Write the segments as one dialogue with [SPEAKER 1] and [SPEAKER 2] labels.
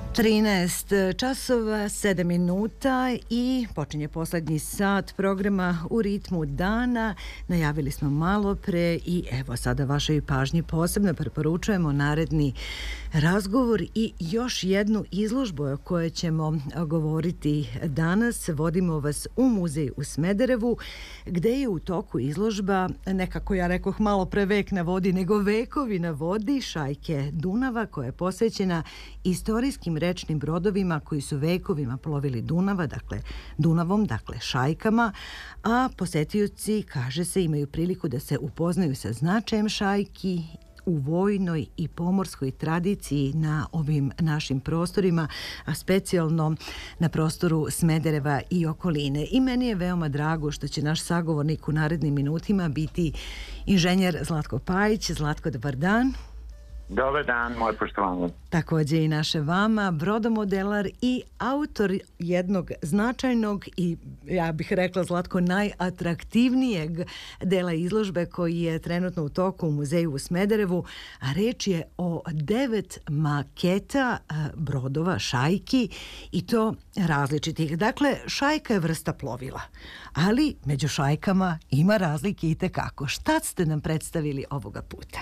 [SPEAKER 1] 13 časova, 7 minuta i počinje poslednji sat programa U ritmu dana. Najavili smo malo pre i evo sada vašoj pažnji posebno preporučujemo naredni razgovor i još jednu izložbu o kojoj ćemo govoriti danas. Vodimo vas u muzej u Smederevu gde je u toku izložba nekako ja rekoh malo pre vek na vodi nego vekovi na vodi šajke Dunava koja je posvećena istorijskim rečnim brodovima koji su vekovima plovili Dunavom, dakle šajkama, a posetioci, kaže se, imaju priliku da se upoznaju sa značajem šajki u vojnoj i pomorskoj tradiciji na ovim našim prostorima, a specijalno na prostoru Smedereva i okoline. I meni je veoma drago što će naš sagovornik u narednim minutima biti inženjer Zlatko Pajić. Zlatko, dobar dan.
[SPEAKER 2] Dobar dan, moje poštovanje.
[SPEAKER 1] Takođe i naše vama, brodomodelar i autor jednog značajnog i, ja bih rekla, Zlatko, najatraktivnijeg dela izložbe koji je trenutno u toku u muzeju u Smederevu, a reč je o 9 maketa brodova, šajki, i to različitih. Dakle, šajka je vrsta plovila, ali među šajkama ima razlike i tekako. Šta ste nam predstavili ovoga puta?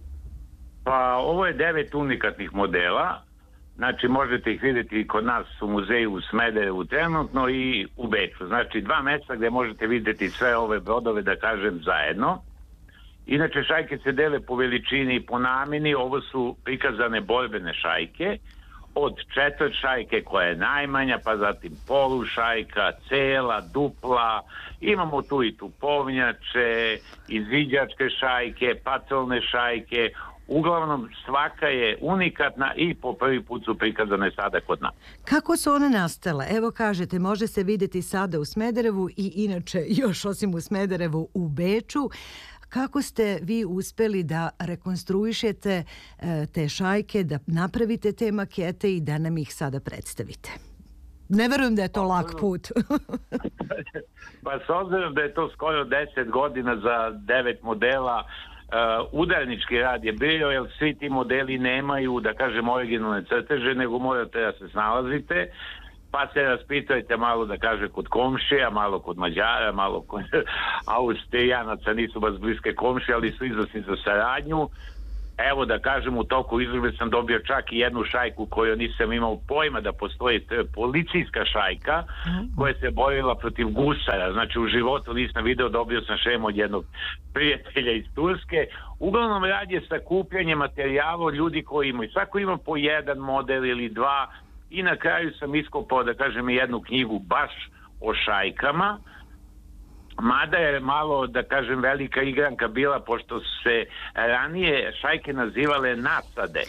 [SPEAKER 2] Pa ovo je 9 unikatnih modela, znači možete ih vidjeti kod nas u muzeju u Smederevu trenutno i u Beču. Znači 2 mesta gde možete vidjeti sve ove brodove, da kažem, zajedno. Inače šajke se dele po veličini i po nameni, ovo su prikazane borbene šajke, od četvrt šajke koja je najmanja, pa zatim polu šajka, cela, dupla, imamo tu i tupovnjače, izviđačke šajke, patrolne šajke. Uglavnom, svaka je unikatna i po prvi put su prikazane sada kod nas.
[SPEAKER 1] Kako su one nastale? Evo kažete, može se vidjeti sada u Smederevu i inače još osim u Smederevu u Beču. Kako ste vi uspeli da rekonstruišete te šajke, da napravite te makete i da nam ih sada predstavite? Ne verujem da je to lak put.
[SPEAKER 2] Pa s obzirom da je to skoro 10 godina za 9 modela, udarnički rad je bio, jer svi ti modeli nemaju, da kažem, originalne crteže, nego morate da se snalazite, pa se raspitajte malo, da kaže, kod komšija, malo kod Mađara, malo kod Austrijanaca, nisu baš bliske komšije, ali su izvrsni za saradnju. Evo, da kažem, u toku izložbe sam dobio čak i jednu šajku koju nisam imao pojma da postoji, to je policijska šajka koja se borila protiv gusara. Znači u životu nisam video, dobio sam šemu od jednog prijatelja iz Turske. Uglavnom rad je sakupljanje materijala od ljudi koji imaju. Svako ima po jedan model ili dva i na kraju sam iskopao, da kažem, jednu knjigu baš o šajkama. Mada je malo, da kažem, velika igranka bila, pošto su se ranije šajke nazivale nasade.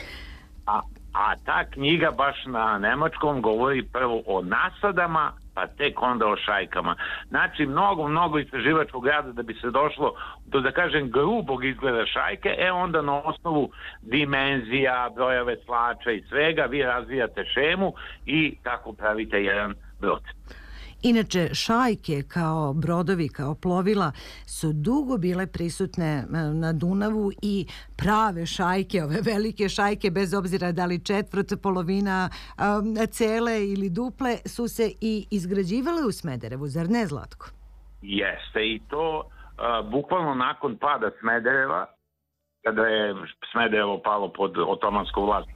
[SPEAKER 2] A ta knjiga baš na nemačkom govori prvo o nasadama, pa tek onda o šajkama. Znači, mnogo istraživačkog rada da bi se došlo do, da kažem, grubog izgleda šajke, onda na osnovu dimenzija, broja veslača i svega, vi razvijate šemu i tako pravite jedan brod.
[SPEAKER 1] Inače, šajke kao brodovi, kao plovila su dugo bile prisutne na Dunavu i prave šajke, ove velike šajke, bez obzira da li četvrt, polovina, cele ili duple, su se i izgrađivale u Smederevu, zar ne, Zlatko?
[SPEAKER 2] Jeste, i to bukvalno nakon pada Smedereva, kada je Smederevo palo pod otomansku vlast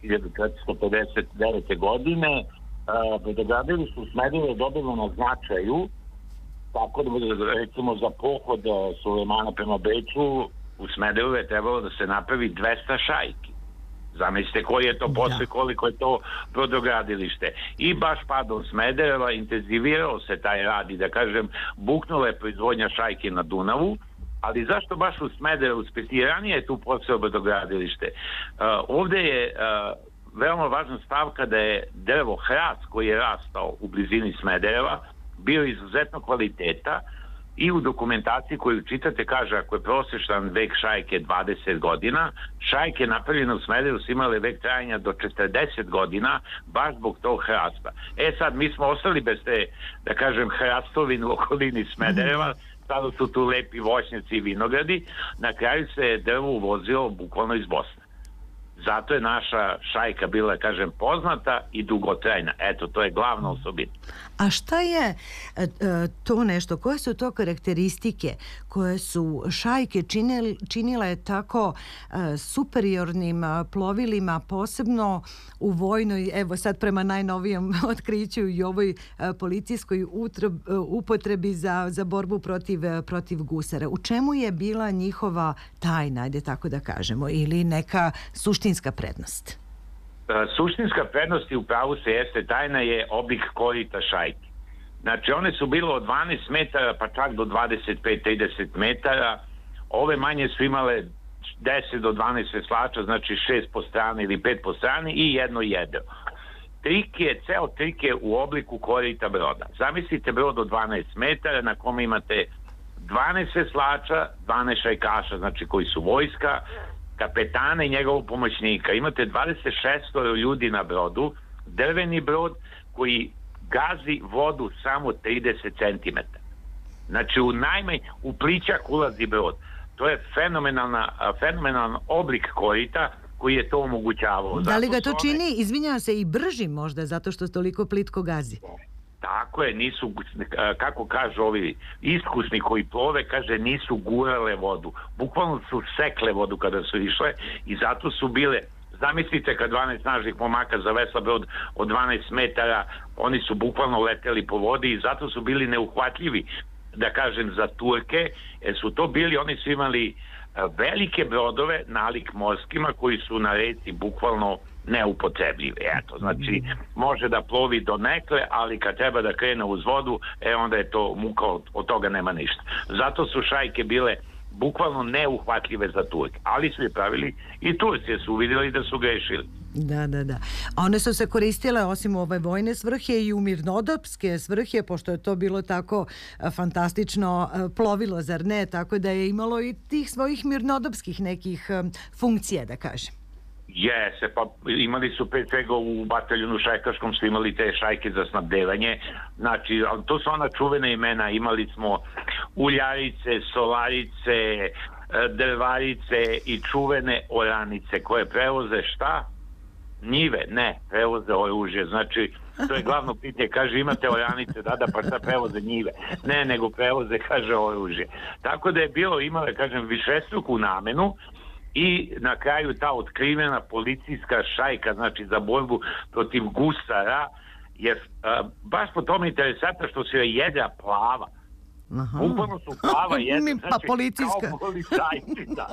[SPEAKER 2] 1459. godine, brodogradilište u Smederevu dobilo na značaju, tako da recimo za pohod Sulejmana prema Beču u Smederevu je trebalo da se napravi 200 šajki. Zamislite koji je to posle, koliko je to brodogradilište. I baš padom Smedereva intenzivirao se taj rad i, da kažem, buknula je proizvodnja šajke na Dunavu. Ali zašto baš u Smederevu? Speciranije je tu posao brodogradilište. Ovde je veoma važna stavka da je drvo hrast koji je rastao u blizini Smedereva bio izuzetno kvaliteta i u dokumentaciji koju čitate kaže ako je prosječan vek šajke 20 godina, šajke napravljene u Smederevu su imale vek trajanja do 40 godina baš zbog tog hrasta. Sad mi smo ostali bez te, da kažem, hrastovine u okolini Smedereva, sada su tu lepi voćnjaci i vinogradi, na kraju se drvo uvozilo bukvalno iz Bosne. Zato je naša šajka bila, kažem, poznata i dugotrajna. Eto, to je glavna osobina.
[SPEAKER 1] A šta je to nešto? Koje su to karakteristike koje su šajke činile tako superiornim plovilima, posebno u vojnoj, evo sad prema najnovijem otkriću i ovoj policijskoj upotrebi za borbu protiv gusara? U čemu je bila njihova tajna, ajde tako da kažemo, ili neka suštinska prednost?
[SPEAKER 2] Suštinska prednost i u pravu se jeste, tajna je oblik korita šajke. Znači one su bilo od 12 metara pa čak do 25-30 metara. Ove manje su imale 10 do 12 veslača, znači 6 po strani ili 5 po strani i jedno jedro. Ceo trik je u obliku korita broda. Zamislite brod od 12 metara na kome imate 12 veslača, 12 šajkaša, znači koji su vojska, kapetana i njegovog pomoćnika. Imate 26 ljudi na brodu, drveni brod koji gazi vodu samo 30 cm. Znači u plićak ulazi brod. To je fenomenalan oblik korita koji je to omogućavao.
[SPEAKER 1] Da li ga to čini, izvinjavam se, i brži možda zato što toliko plitko gazi?
[SPEAKER 2] Tako je, nisu, kako kažu ovi iskusni koji plove, kaže nisu gurale vodu. Bukvalno su sekle vodu kada su išle i zato su bile, zamislite kad 12 snažnih momaka zavesla brod od 12 metara, oni su bukvalno leteli po vodi i zato su bili neuhvatljivi, da kažem, za Turke, jer su to bili, oni su imali velike brodove nalik morskima koji su na reci bukvalno neupotrebljivi. Eto, znači može da plovi do nekle, ali kad treba da krene uz vodu, onda je to muka, od toga nema ništa. Zato su šajke bile bukvalno neuhvatljive za Turke, ali su je pravili i Turci, jer su uvidjeli da su grešili.
[SPEAKER 1] Da. One su se koristile osim ove vojne svrhe i u mirnodopske svrhe, pošto je to bilo tako fantastično plovilo, zar ne? Tako da je imalo i tih svojih mirnodopskih nekih funkcija, da kažem.
[SPEAKER 2] Jeste, pa imali su pre svega u bataljonu šajkaškom su imali te šajke za snabdevanje, znači to su ona čuvena imena, imali smo uljarice, solarice, drvarice i čuvene oranice koje prevoze šta? Njive? Ne, prevoze oružje, znači to je glavno pitanje, kaže imate oranice, da, pa šta prevoze njive? Ne, nego prevoze, kaže, oružje. Tako da je bilo, imale, kažem, višestruku namenu. I na kraju ta otkrivena policijska šajka, znači za borbu protiv gusara, jer baš po tome interesantno što se je jedra plava. Uporno su plava jedra, znači
[SPEAKER 1] policijska.
[SPEAKER 2] Kao policajci, da.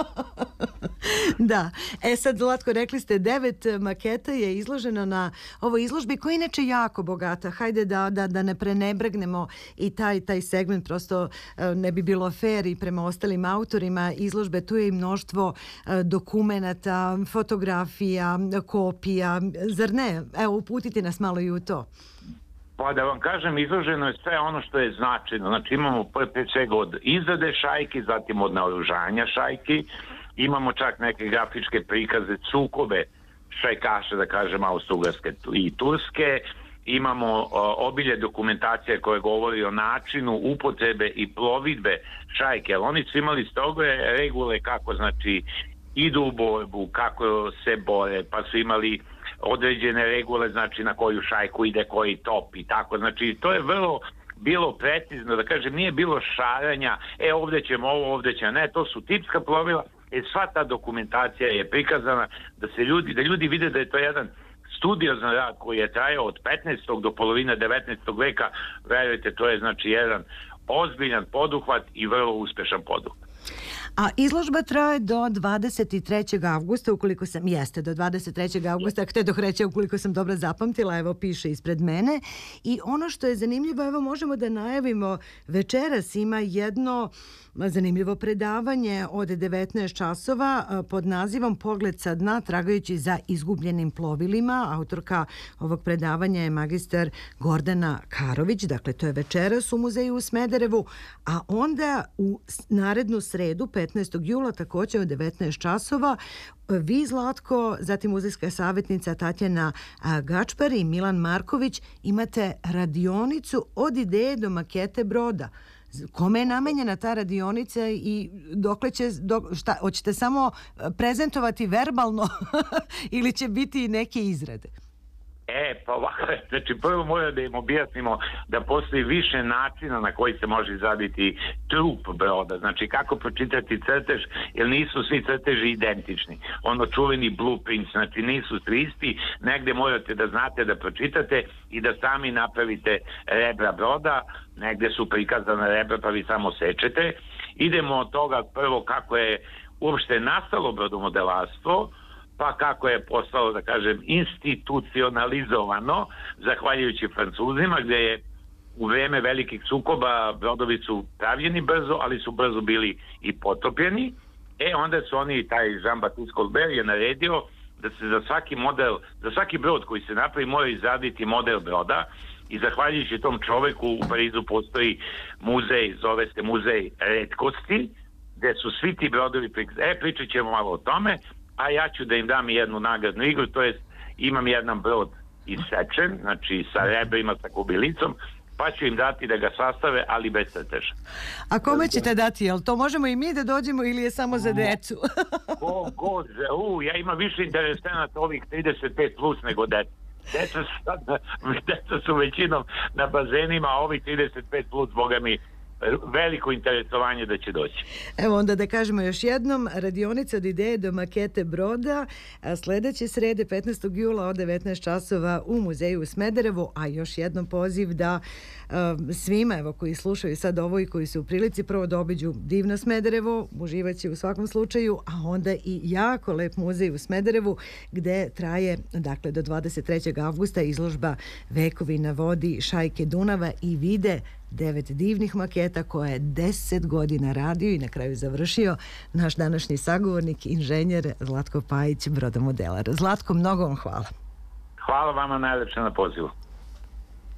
[SPEAKER 1] Da. Sad, Zlatko, rekli ste 9 maketa je izloženo na ovoj izložbi koja je inače jako bogata. Hajde da ne prenebregnemo i taj segment, prosto ne bi bilo fair i prema ostalim autorima izložbe. Tu je i mnoštvo dokumenata, fotografija, kopija. Zar ne? Evo, uputite nas malo i u to.
[SPEAKER 2] Pa da vam kažem, izloženo je sve ono što je značajno. Znači imamo pre svega od izrade šajki, zatim od naoružanja šajki, imamo čak neke grafičke prikaze, cukove šajkaša, da kažem, Austro-Ugarske i Turske, imamo obilje dokumentacije koje govori o načinu upotrebe i plovidbe šajke, ali oni su imali stroge regule kako, znači, idu u borbu, kako se bore, pa su imali određene regule, znači na koju šajku ide koji top i tako, znači to je vrlo bilo precizno, da kažem, nije bilo šaranja, ovdje ćemo ovo, ovdje ćemo, ne, to su tipska plovila, sva ta dokumentacija je prikazana da ljudi vide da je to jedan studiozan rad koji je trajao od 15. do polovine 19. veka, verujte, to je znači jedan ozbiljan poduhvat i vrlo uspešan poduhvat.
[SPEAKER 1] A izložba traje do 23. avgusta, ukoliko sam, jeste, do 23. avgusta, htjedoh reći ukoliko sam dobro zapamtila, evo piše ispred mene. I ono što je zanimljivo, evo možemo da najavimo, večeras ima jedno zanimljivo predavanje od 19 časova pod nazivom Pogled sa dna tragajući za izgubljenim plovilima. Autorka ovog predavanja je magistar Gordana Karović, dakle to je večeras u muzeju u Smederevu, a onda u narednu sredu 15. jula također od 19 časova vi, Zlatko, zatim muzejska savjetnica Tatjana Gačpar i Milan Marković imate radionicu od ideje do makete broda. Kome je namenjena ta radionica i dokle će, hoćete samo prezentovati verbalno ili će biti neke izrade?
[SPEAKER 2] Pa ovako, znači prvo mora da im objasnimo da postoji više načina na koji se može izraditi trup broda, znači kako pročitati crtež, jer nisu svi crteži identični. Ono čuveni blueprint, znači nisu svi isti, negde morate da znate da pročitate i da sami napravite rebra broda, negde su prikazana rebra pa vi samo sečete. Idemo od toga prvo kako je uopšte nastalo brodomodelarstvo, pa kako je postalo, da kažem, institucionalizovano, zahvaljujući Francuzima, gde je u vreme velikih sukoba brodovi su pravljeni brzo, ali su brzo bili i potopljeni. Onda su oni, taj Jean-Baptiste Colbert je naredio da se za svaki model, za svaki brod koji se napravi mora izraditi model broda i zahvaljujući tom čoveku u Parizu postoji muzej, zove se muzej retkosti, gde su svi ti brodovi pričat ćemo malo o tome, a ja ću da im dam jednu nagradnu igru, to jest imam jedan brod isečen, znači sa rebrima, sa kubilicom, pa ću im dati da ga sastave, ali bez crteža.
[SPEAKER 1] A kome ćete dati? Jel to možemo i mi da dođemo ili je samo za decu?
[SPEAKER 2] Ja imam više interesenata ovih 35 plus nego deca. Deca su većinom na bazenima, a ovih 35 plus, boga mi, veliko interesovanje da će doći.
[SPEAKER 1] Evo onda da kažemo još jednom, radionica od ideje do makete broda sledeće srede 15. jula od 19 časova u muzeju u Smederevu, a još jednom poziv da svima evo koji slušaju sad ovo i koji su u prilici prvo da obiđu divno Smederevo, uživaće u svakom slučaju, a onda i jako lep muzej u Smederevu gde traje dakle do 23. avgusta izložba Vekovi na vodi Šajke Dunava i vide 9 divnih maketa koje je 10 godina radio i na kraju završio naš današnji sagovornik, inženjer Zlatko Pajić, brodomodelar. Zlatko, mnogo vam hvala.
[SPEAKER 2] Hvala vama najlepše na pozivu.